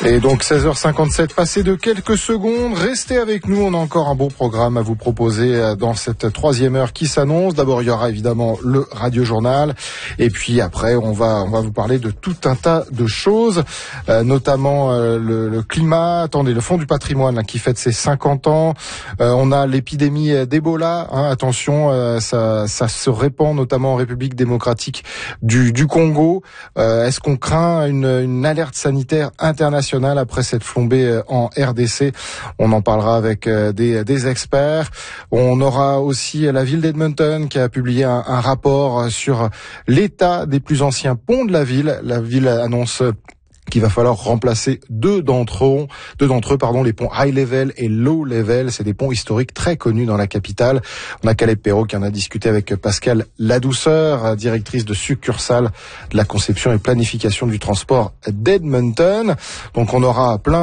Et donc 16h57, passé de quelques secondes, restez avec nous, on a encore un beau programme à vous proposer dans cette troisième heure qui s'annonce. D'abord il y aura évidemment le Radio Journal, et puis après on va vous parler de tout un tas de choses, notamment le climat, le Fonds du patrimoine là, qui fête ses 50 ans, on a l'épidémie d'Ebola, attention, ça se répand notamment en République démocratique du Congo. Est-ce qu'on craint une alerte sanitaire internationale après cette flambée en RDC? On en parlera avec des experts. On aura aussi la ville d'Edmonton qui a publié un rapport sur l'état des plus anciens ponts de la ville. La ville annonce qu'il va falloir remplacer deux d'entre eux, les ponts High Level et Low Level. C'est des ponts historiques très connus dans la capitale. On a Caleb Perrault qui en a discuté avec Pascal Ladouceur, directrice de succursale de la conception et planification du transport d'Edmonton. Donc on aura plein